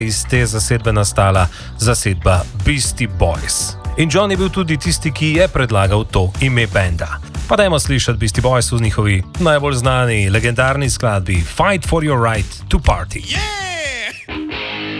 iz te zasedbe nastala zasedba Beastie Boys. In John je bil tudi tisti, ki je predlagal to ime benda. Pa dajmo slišati Beastie Boys v njihovi najbolj znani legendarni skladbi Fight for your right to party. Yeah!